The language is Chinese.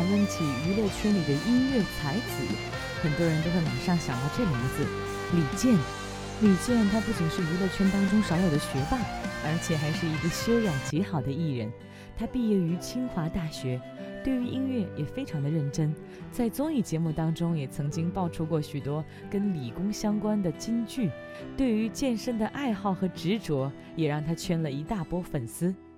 论起娱乐圈里的音乐才子，很多人都会马上想到这名字李健。李健他不仅是娱乐圈当中少有的学霸，而且还是一个修养极好的艺人。他毕业于清华大学，对于音乐也非常的认真，在综艺节目当中也曾经爆出过许多跟理工相关的金句。对于健身的爱好和执着，也让他圈了一大波粉丝。